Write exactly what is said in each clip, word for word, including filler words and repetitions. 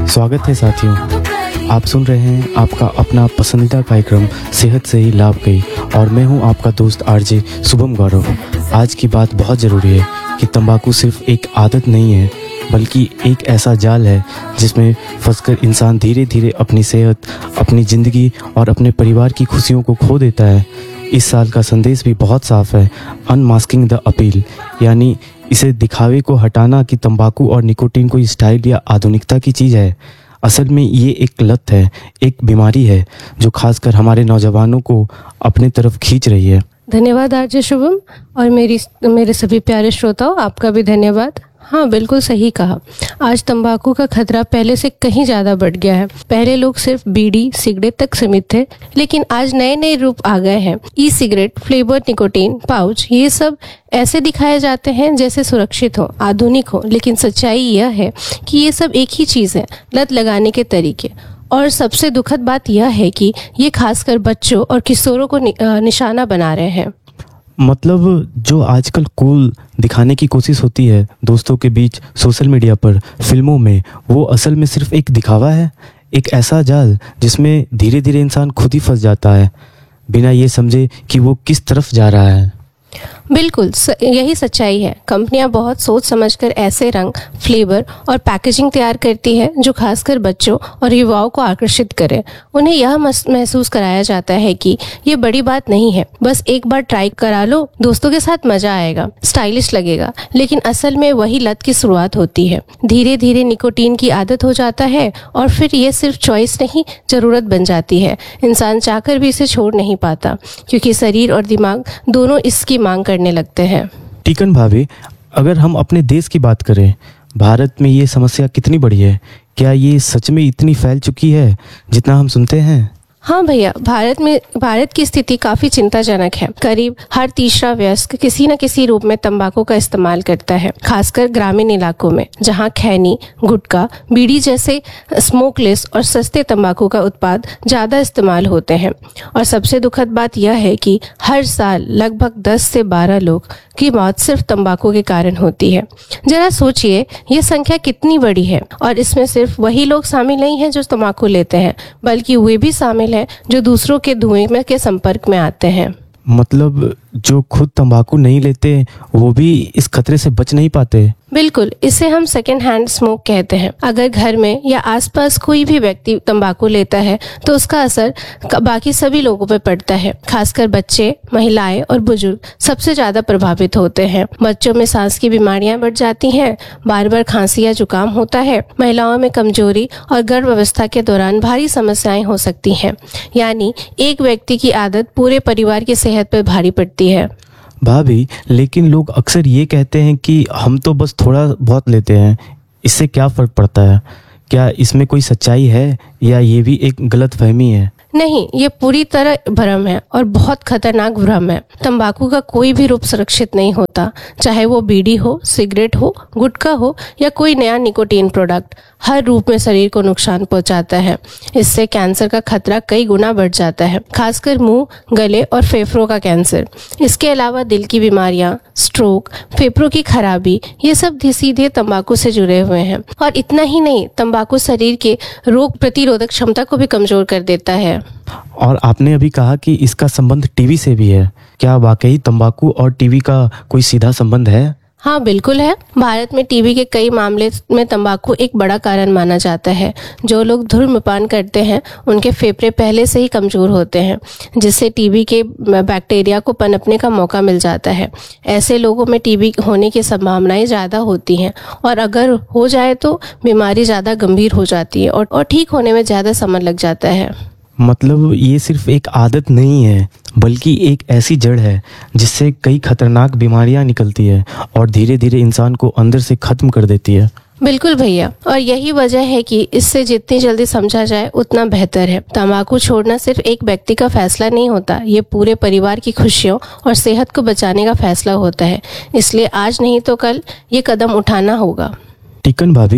स्वागत है साथियों, आप सुन रहे हैं आपका अपना पसंदीदा कार्यक्रम सेहत से ही लाभ कई और मैं हूं आपका दोस्त आरजे शुभम गौरव। आज की बात बहुत ज़रूरी है कि तंबाकू सिर्फ एक आदत नहीं है बल्कि एक ऐसा जाल है जिसमें फंसकर इंसान धीरे धीरे अपनी सेहत, अपनी ज़िंदगी और अपने परिवार की खुशियों को खो देता है। इस साल का संदेश भी बहुत साफ है, अनमास्किंग द अपील, यानी इसे दिखावे को हटाना कि तंबाकू और निकोटीन कोई स्टाइल या आधुनिकता की चीज़ है। असल में ये एक लत है, एक बीमारी है जो खासकर हमारे नौजवानों को अपने तरफ खींच रही है। धन्यवाद आरजे शुभम और मेरी मेरे सभी प्यारे श्रोताओं, आपका भी धन्यवाद। हाँ, बिल्कुल सही कहा। आज तंबाकू का खतरा पहले से कहीं ज़्यादा बढ़ गया है। पहले लोग सिर्फ बीड़ी सिगरेट तक सीमित थे, लेकिन आज नए नए रूप आ गए हैं। E cigarette, flavour nicotine pouch, ये सब ऐसे दिखाए जाते हैं जैसे सुरक्षित हो, आधुनिक हो, लेकिन सच्चाई यह है कि ये सब एक ही चीज़ है, लत लगाने के तरीके। और सबसे दुखद बात यह है कि ये खासकर बच्चों और किशोरों को नि, निशाना बना रहे हैं। मतलब जो आजकल कूल दिखाने की कोशिश होती है दोस्तों के बीच, सोशल मीडिया पर, फिल्मों में, वो असल में सिर्फ एक दिखावा है, एक ऐसा जाल जिसमें धीरे धीरे इंसान खुद ही फंस जाता है बिना ये समझे कि वो किस तरफ जा रहा है। बिल्कुल यही सच्चाई है। कंपनियां बहुत सोच समझकर ऐसे रंग, फ्लेवर और पैकेजिंग तैयार करती है जो खासकर बच्चों और युवाओं को आकर्षित करे। उन्हें यह महसूस कराया जाता है कि ये बड़ी बात नहीं है, बस एक बार ट्राई करा लो, दोस्तों के साथ मजा आएगा, स्टाइलिश लगेगा। लेकिन असल में वही लत की शुरुआत होती है। धीरे धीरे निकोटीन की आदत हो जाता है और फिर ये सिर्फ चॉइस नहीं, जरूरत बन जाती है। इंसान चाहकर भी इसे छोड़ नहीं पाता क्योंकि शरीर और दिमाग दोनों इसकी मांग करने लगते हैं। टीकन भाभी, अगर हम अपने देश की बात करें, भारत में ये समस्या कितनी बड़ी है? क्या ये सच में इतनी फैल चुकी है जितना हम सुनते हैं? हाँ भैया, भारत में भारत की स्थिति काफी चिंताजनक है। करीब हर तीसरा वयस्क किसी न किसी रूप में तंबाकू का इस्तेमाल करता है, खासकर ग्रामीण इलाकों में जहाँ खैनी, गुटखा, बीड़ी जैसे स्मोकलेस और सस्ते तंबाकू का उत्पाद ज्यादा इस्तेमाल होते हैं। और सबसे दुखद बात यह है कि हर साल लगभग दस से बारह लोग की मौत सिर्फ तंबाकू के कारण होती है। जरा सोचिए, ये संख्या कितनी बड़ी है। और इसमें सिर्फ वही लोग शामिल नहीं हैं जो तंबाकू लेते हैं, बल्कि वे भी शामिल हैं जो दूसरों के धुएं में के संपर्क में आते हैं। मतलब जो खुद तंबाकू नहीं लेते वो भी इस खतरे से बच नहीं पाते। बिल्कुल, इसे हम सेकेंड हैंड स्मोक कहते हैं। अगर घर में या आसपास कोई भी व्यक्ति तंबाकू लेता है तो उसका असर बाकी सभी लोगों पर पड़ता है। खासकर बच्चे, महिलाएं और बुजुर्ग सबसे ज्यादा प्रभावित होते हैं। बच्चों में सांस की बीमारियां बढ़ जाती हैं, बार बार खांसी या जुकाम होता है। महिलाओं में कमजोरी और गर्भावस्था के दौरान भारी समस्याएं हो सकती हैं। यानी एक व्यक्ति की आदत पूरे परिवार की सेहत पर भारी पड़ती है। भाभी, लेकिन लोग अक्सर ये कहते हैं कि हम तो बस थोड़ा बहुत लेते हैं, इससे क्या फर्क पड़ता है? क्या इसमें कोई सच्चाई है या ये भी एक गलत फहमी है? नहीं, ये पूरी तरह भ्रम है और बहुत खतरनाक भ्रम है। तंबाकू का कोई भी रूप सुरक्षित नहीं होता, चाहे वो बीड़ी हो, सिगरेट हो, गुटखा हो या कोई नया निकोटीन प्रोडक्ट। हर रूप में शरीर को नुकसान पहुंचाता है। इससे कैंसर का खतरा कई गुना बढ़ जाता है, खासकर मुंह, गले और फेफड़ों का कैंसर। इसके अलावा दिल की बीमारियां, स्ट्रोक, फेफड़ों की खराबी, ये सब सीधे तंबाकू से जुड़े हुए हैं। और इतना ही नहीं, तंबाकू शरीर के रोग प्रतिरोधक क्षमता को भी कमजोर कर देता है। और आपने अभी कहा कि इसका संबंध टीबी से भी है। क्या वाकई तंबाकू और टीबी का कोई सीधा संबंध है? हाँ, बिल्कुल है। भारत में टीबी के कई मामले में तंबाकू एक बड़ा कारण माना जाता है। जो लोग धूम्रपान करते हैं उनके फेफड़े पहले से ही कमजोर होते हैं, जिससे टीबी के बैक्टीरिया को पनपने का मौका मिल जाता है। ऐसे लोगों में टीबी होने की संभावनाएं ज़्यादा होती हैं और अगर हो जाए तो बीमारी ज़्यादा गंभीर हो जाती है और, और ठीक होने में ज़्यादा समय लग जाता है। मतलब ये सिर्फ एक आदत नहीं है बल्कि एक ऐसी जड़ है जिससे कई खतरनाक बीमारियां निकलती है और धीरे धीरे इंसान को अंदर से खत्म कर देती है। बिल्कुल भैया, और यही वजह है कि इससे जितनी जल्दी समझा जाए उतना बेहतर है। तंबाकू छोड़ना सिर्फ एक व्यक्ति का फैसला नहीं होता, ये पूरे परिवार की खुशियों और सेहत को बचाने का फैसला होता है। इसलिए आज नहीं तो कल ये कदम उठाना होगा। टीकन भाभी,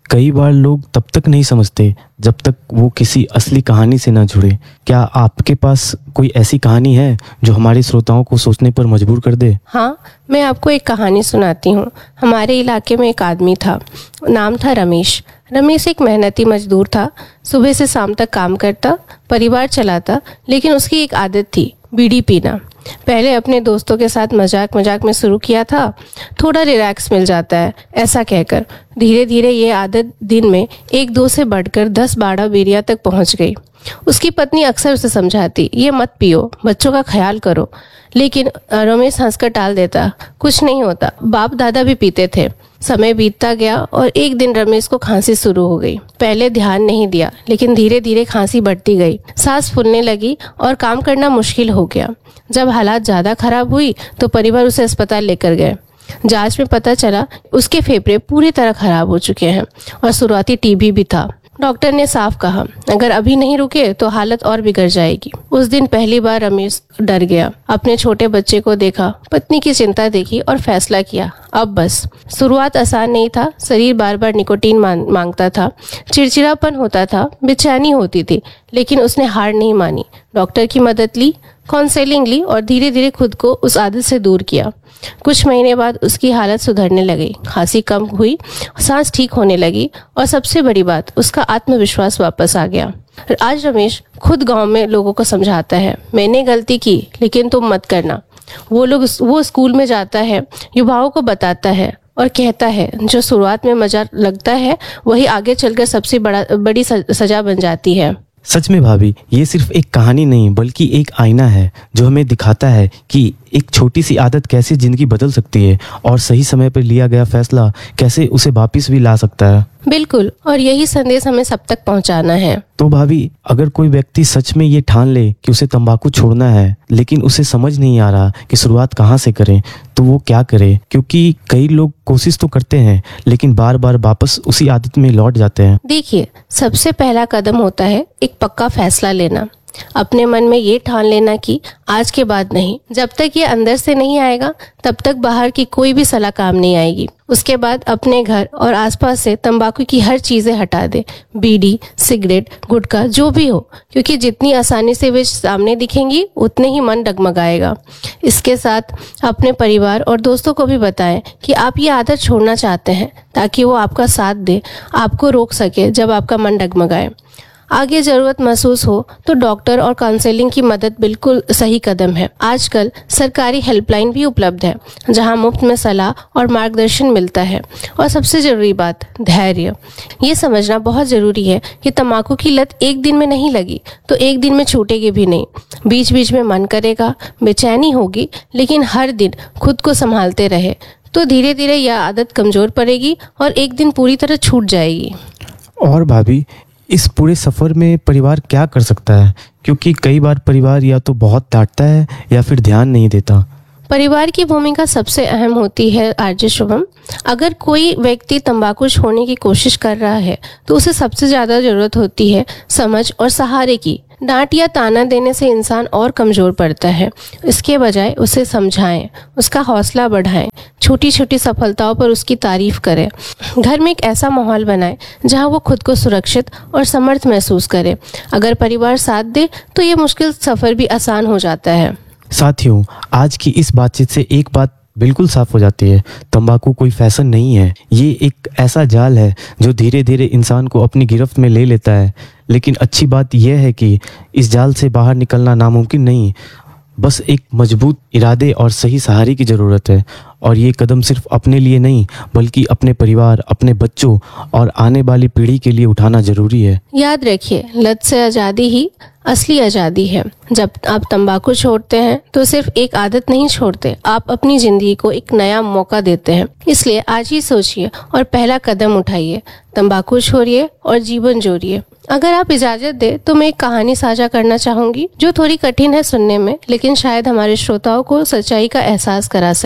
कई बार लोग तब तक नहीं समझते जब तक वो किसी असली कहानी से ना जुड़े। क्या आपके पास कोई ऐसी कहानी है जो हमारे श्रोताओं को सोचने पर मजबूर कर दे? हाँ, मैं आपको एक कहानी सुनाती हूँ। हमारे इलाके में एक आदमी था, नाम था रमेश। रमेश एक मेहनती मजदूर था, सुबह से शाम तक काम करता, परिवार चलाता, लेकिन उसकी एक आदत थी, बीड़ी पीना। पहले अपने दोस्तों के साथ मजाक मजाक में शुरू किया था, थोड़ा रिलैक्स मिल जाता है ऐसा कहकर। धीरे धीरे ये आदत दिन में एक दो से बढ़कर दस बारह बीड़ियां तक पहुंच गई। उसकी पत्नी अक्सर उसे समझाती, ये मत पियो, बच्चों का ख्याल करो, लेकिन रमेश हंसकर टाल देता, कुछ नहीं होता, बाप दादा भी पीते थे। समय बीतता गया और एक दिन रमेश को खांसी शुरू हो गई। पहले ध्यान नहीं दिया, लेकिन धीरे धीरे खांसी बढ़ती गई, सांस फूलने लगी और काम करना मुश्किल हो गया। जब हालात ज्यादा खराब हुई तो परिवार उसे अस्पताल लेकर गए। जांच में पता चला उसके फेफड़े पूरी तरह खराब हो चुके हैं और शुरुआती टीबी भी था। डॉक्टर ने साफ कहा, अगर अभी नहीं रुके तो हालत और बिगड़ जाएगी। उस दिन पहली बार रमेश डर गया। अपने छोटे बच्चे को देखा, पत्नी की चिंता देखी और फैसला किया, अब बस। शुरुआत आसान नहीं था, शरीर बार बार निकोटीन मांगता था, चिड़चिड़ापन होता था, बेचैनी होती थी, लेकिन उसने हार नहीं मानी। डॉक्टर की मदद ली, काउंसलिंग ली और धीरे धीरे खुद को उस आदत से दूर किया। कुछ महीने बाद उसकी हालत सुधरने लगी, खांसी कम हुई, सांस ठीक होने लगी और सबसे बड़ी बात, उसका आत्मविश्वास वापस आ गया। आज रमेश खुद गांव में लोगों को समझाता है, मैंने गलती की लेकिन तुम मत करना। वो लोग वो स्कूल में जाता है, युवाओं को बताता है और कहता है, जो शुरुआत में मजा लगता है वही आगे चलकर सबसे बड़ा बड़ी सजा बन जाती है। सच में भाभी, ये सिर्फ एक कहानी नहीं बल्कि एक आईना है जो हमें दिखाता है कि एक छोटी सी आदत कैसे जिंदगी बदल सकती है और सही समय पर लिया गया फैसला कैसे उसे वापस भी ला सकता है। बिल्कुल, और यही संदेश हमें सब तक पहुंचाना है। तो भाभी, अगर कोई व्यक्ति सच में ये ठान ले कि उसे तंबाकू छोड़ना है, लेकिन उसे समझ नहीं आ रहा कि शुरुआत कहाँ से करें, तो वो क्या करे? क्योंकि कई लोग कोशिश तो करते हैं लेकिन बार बार वापस उसी आदत में लौट जाते हैं। देखिए, सबसे पहला कदम होता है एक पक्का फैसला लेना। अपने मन में ये ठान लेना कि आज के बाद नहीं। जब तक ये अंदर से नहीं आएगा तब तक बाहर की कोई भी सलाह काम नहीं आएगी। उसके बाद अपने घर और आसपास से तंबाकू की हर चीजें हटा दे, बीड़ी, सिगरेट, गुटखा, जो भी हो, क्योंकि जितनी आसानी से वे सामने दिखेंगी उतने ही मन डगमगाएगा। इसके साथ अपने परिवार और दोस्तों को भी बताएं कि आप ये आदत छोड़ना चाहते हैं, ताकि वो आपका साथ दे, आपको रोक सके जब आपका मन डगमगाए। आगे जरूरत महसूस हो तो डॉक्टर और काउंसलिंग की मदद बिल्कुल सही कदम है। आजकल सरकारी हेल्पलाइन भी उपलब्ध है जहां मुफ्त में सलाह और मार्गदर्शन मिलता है। और सबसे जरूरी बात, धैर्य। ये समझना बहुत जरूरी है कि तंबाकू की लत एक दिन में नहीं लगी तो एक दिन में छूटेगी भी नहीं। बीच बीच में मन करेगा, बेचैनी होगी, लेकिन हर दिन खुद को संभालते रहे तो धीरे धीरे यह आदत कमजोर पड़ेगी और एक दिन पूरी तरह छूट जाएगी। और भाभी, इस पूरे सफ़र में परिवार क्या कर सकता है? क्योंकि कई बार परिवार या तो बहुत डांटता है या फिर ध्यान नहीं देता। परिवार की भूमिका सबसे अहम होती है आरजे शुभम। अगर कोई व्यक्ति तंबाकू छोड़ने की कोशिश कर रहा है तो उसे सबसे ज्यादा जरूरत होती है समझ और सहारे की। डांट या ताना देने से इंसान और कमजोर पड़ता है। इसके बजाय उसे समझाएं, उसका हौसला बढ़ाएं, छोटी छोटी सफलताओं पर उसकी तारीफ करें। घर में एक ऐसा माहौल बनाएं जहां वो खुद को सुरक्षित और समर्थ महसूस करे। अगर परिवार साथ दे तो ये मुश्किल सफर भी आसान हो जाता है। साथियों, आज की इस बातचीत से एक बात बिल्कुल साफ हो जाती है, तंबाकू कोई फैशन नहीं है। ये एक ऐसा जाल है जो धीरे धीरे इंसान को अपनी गिरफ्त में ले लेता है। लेकिन अच्छी बात यह है कि इस जाल से बाहर निकलना नामुमकिन नहीं, बस एक मजबूत इरादे और सही सहारे की ज़रूरत है। और ये कदम सिर्फ अपने लिए नहीं बल्कि अपने परिवार, अपने बच्चों और आने वाली पीढ़ी के लिए उठाना जरूरी है। याद रखिए, लत से आज़ादी ही असली आज़ादी है। जब आप तंबाकू छोड़ते हैं तो सिर्फ एक आदत नहीं छोड़ते, आप अपनी जिंदगी को एक नया मौका देते हैं। इसलिए आज ही सोचिए और पहला कदम उठाइए, तंबाकू छोड़िए और जीवन जोड़िए। अगर आप इजाजत दे तो मैं एक कहानी साझा करना चाहूंगी जो थोड़ी कठिन है सुनने में, लेकिन शायद हमारे श्रोताओं को सच्चाई का एहसास करा सके।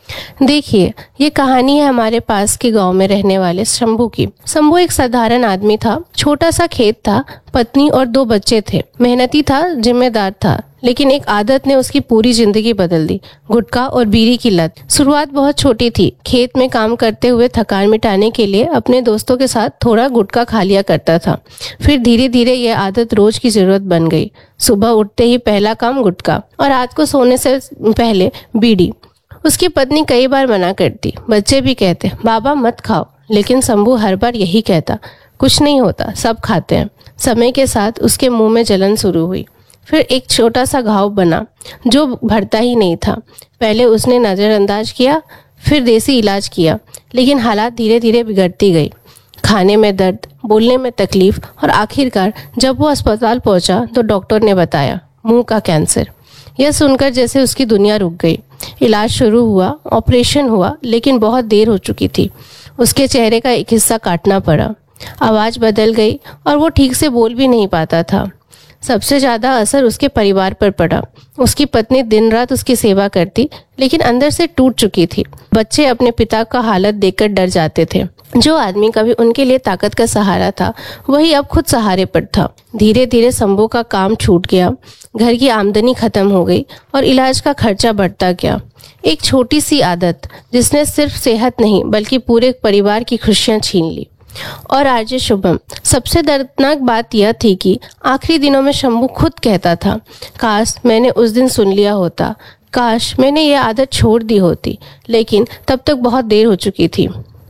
देखिए, ये कहानी है हमारे पास के गांव में रहने वाले शंभू की। शंभू एक साधारण आदमी था। छोटा सा खेत था, पत्नी और दो बच्चे थे। मेहनती था, जिम्मेदार था, लेकिन एक आदत ने उसकी पूरी जिंदगी बदल दी, गुटखा और बीड़ी की लत। शुरुआत बहुत छोटी थी। खेत में काम करते हुए थकान मिटाने के लिए अपने दोस्तों के साथ थोड़ा गुटखा खा लिया करता था। फिर धीरे धीरे यह आदत रोज की जरूरत बन गई। सुबह उठते ही पहला काम गुटखा और रात को सोने से पहले बीड़ी। उसकी पत्नी कई बार मना करती, बच्चे भी कहते बाबा मत खाओ, लेकिन शंभू हर बार यही कहता, कुछ नहीं होता, सब खाते हैं। समय के साथ उसके मुंह में जलन शुरू हुई। फिर एक छोटा सा घाव बना जो भरता ही नहीं था। पहले उसने नज़रअंदाज किया, फिर देसी इलाज किया, लेकिन हालात धीरे धीरे बिगड़ती गई। खाने में दर्द, बोलने में तकलीफ और आखिरकार जब वो अस्पताल पहुंचा तो डॉक्टर ने बताया मुंह का कैंसर। यह सुनकर जैसे उसकी दुनिया रुक गई। इलाज शुरू हुआ, ऑपरेशन हुआ, लेकिन बहुत देर हो चुकी थी। उसके चेहरे का एक हिस्सा काटना पड़ा, आवाज़ बदल गई और वो ठीक से बोल भी नहीं पाता था। सबसे ज़्यादा असर उसके परिवार पर पड़ा। उसकी पत्नी दिन रात उसकी सेवा करती, लेकिन अंदर से टूट चुकी थी। बच्चे अपने पिता का हालत देखकर डर जाते थे। जो आदमी कभी उनके लिए ताकत का सहारा था, वही अब खुद सहारे पर था। धीरे धीरे शंभू का काम छूट गया, घर की आमदनी खत्म हो गई और इलाज का खर्चा बढ़ता गया। एक छोटी सी आदत जिसने सिर्फ सेहत नहीं बल्कि पूरे परिवार की खुशियां छीन ली। और आरजे शुभम, सबसे दर्दनाक बात यह थी कि आखिरी दिनों में शंभू खुद कहता था, काश मैंने उस दिन सुन लिया होता, काश मैंने ये आदत छोड़ दी होती, लेकिन तब तक बहुत देर हो चुकी थी।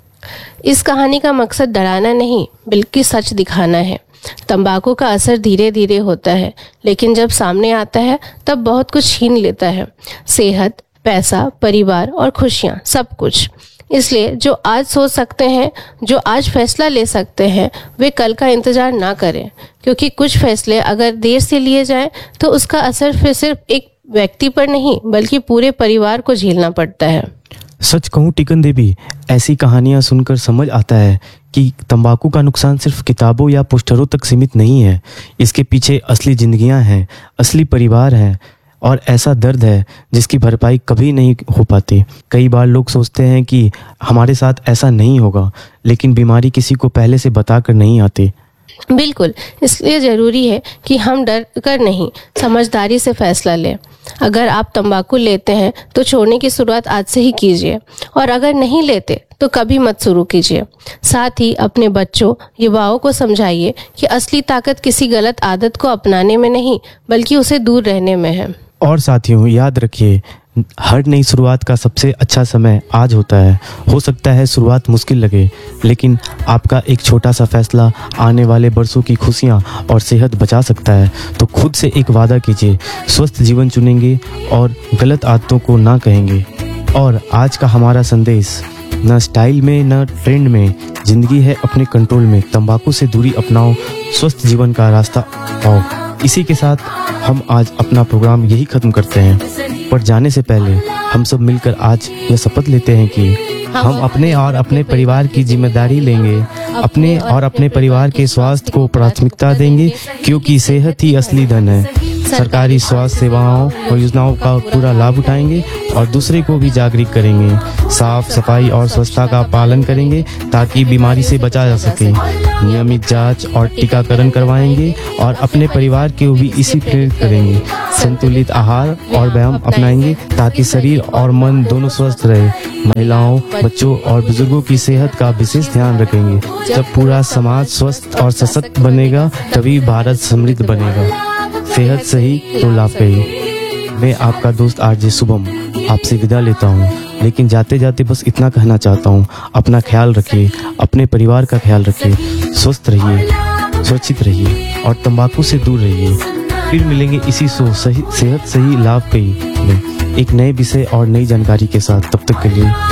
इस कहानी का मकसद डराना नहीं बल्कि सच दिखाना है। तंबाकू का असर धीरे धीरे होता है, लेकिन जब सामने आता है तब बहुत कुछ छीन लेता है, सेहत, पैसा, परिवार और खुशियाँ, सब कुछ। इसलिए जो आज सोच सकते हैं, जो आज फैसला ले सकते हैं, वे कल का इंतजार ना करें, क्योंकि कुछ फैसले अगर देर से लिए जाएं तो उसका असर फिर सिर्फ एक व्यक्ति पर नहीं बल्कि पूरे परिवार को झेलना पड़ता है। सच कहूँ टिकन देवी, ऐसी कहानियाँ सुनकर समझ आता है कि तंबाकू का नुकसान सिर्फ किताबों या पोस्टरों तक सीमित नहीं है। इसके पीछे असली जिंदगियाँ हैं, असली परिवार हैं और ऐसा दर्द है जिसकी भरपाई कभी नहीं हो पाती। कई बार लोग सोचते हैं कि हमारे साथ ऐसा नहीं होगा, लेकिन बीमारी किसी को पहले से बताकर नहीं आती। बिल्कुल, इसलिए ज़रूरी है कि हम डर कर नहीं, समझदारी से फैसला लें। अगर आप तंबाकू लेते हैं तो छोड़ने की शुरुआत आज से ही कीजिए, और अगर नहीं लेते तो कभी मत शुरू कीजिए। साथ ही अपने बच्चों, युवाओं को समझाइए कि असली ताकत किसी गलत आदत को अपनाने में नहीं बल्कि उसे दूर रहने में है। और साथियों, याद रखिए, हर नई शुरुआत का सबसे अच्छा समय आज होता है। हो सकता है शुरुआत मुश्किल लगे, लेकिन आपका एक छोटा सा फैसला आने वाले बरसों की खुशियां और सेहत बचा सकता है। तो खुद से एक वादा कीजिए, स्वस्थ जीवन चुनेंगे और गलत आदतों को ना कहेंगे। और आज का हमारा संदेश, न स्टाइल में न ट्रेंड में, जिंदगी है अपने कंट्रोल में। तंबाकू से दूरी अपनाओ, स्वस्थ जीवन का रास्ता पाओ। इसी के साथ हम आज अपना प्रोग्राम यही खत्म करते हैं, पर जाने से पहले हम सब मिलकर आज यह शपथ लेते हैं कि हम अपने और अपने परिवार की जिम्मेदारी लेंगे, अपने और अपने परिवार के स्वास्थ्य को प्राथमिकता देंगे, क्योंकि सेहत ही असली धन है। सरकारी स्वास्थ्य सेवाओं और योजनाओं का पूरा लाभ उठाएंगे और दूसरे को भी जागरूक करेंगे। साफ सफाई और स्वच्छता का पालन करेंगे ताकि बीमारी से बचा जा सके। नियमित जांच और टीकाकरण करवाएंगे और अपने परिवार को भी इसी प्रेरित करेंगे। संतुलित आहार और व्यायाम अपनाएंगे ताकि शरीर और मन दोनों स्वस्थ रहे। महिलाओं, बच्चों और बुजुर्गों की सेहत का विशेष ध्यान रखेंगे। जब पूरा समाज स्वस्थ और सशक्त बनेगा तभी भारत समृद्ध बनेगा। सेहत सही तो लाभकारी। मैं आपका दोस्त आरजे शुभम आपसे विदा लेता हूँ, लेकिन जाते जाते बस इतना कहना चाहता हूँ, अपना ख्याल रखिए, अपने परिवार का ख्याल रखिए, स्वस्थ रहिए, सुरक्षित रहिए और तंबाकू से दूर रहिए। फिर मिलेंगे इसी शो सही सेहत सही लाभ पे में एक नए विषय और नई जानकारी के साथ। तब तक के लिए